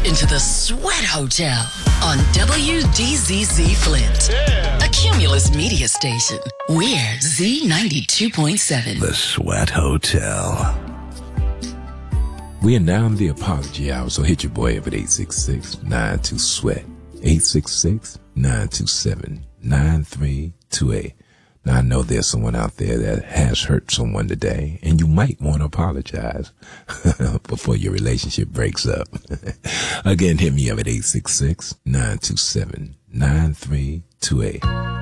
into the Sweat Hotel on WDZZ Flint, a Cumulus media station. We're Z92.7. The Sweat Hotel. We are now in the apology hour, so hit your boy up at 866-92-SWEAT. 866-927-9328. Now, I know there's someone out there that has hurt someone today, and you might want to apologize before your relationship breaks up. Again, hit me up at 866-927-9328.